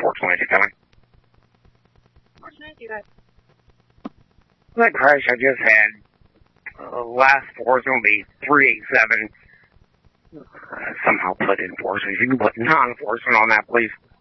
420 coming. 420, guys. That crash I just had, last four is going to be 387. Somehow put enforcement. If you can put non-enforcement on that, please.